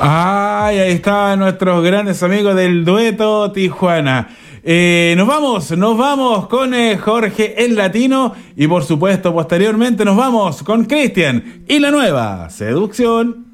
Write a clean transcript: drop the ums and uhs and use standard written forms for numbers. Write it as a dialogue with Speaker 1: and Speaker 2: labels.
Speaker 1: Ay, ahí estaban nuestros grandes amigos del dueto Tijuana. Nos vamos con Jorge el Latino y por supuesto posteriormente nos vamos con Cristian y la nueva seducción.